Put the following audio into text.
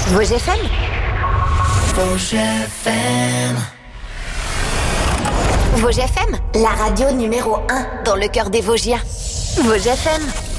Vosges FM. Vosges FM. Vosges FM, la radio numéro 1 dans le cœur des Vosgiens. Vosges FM.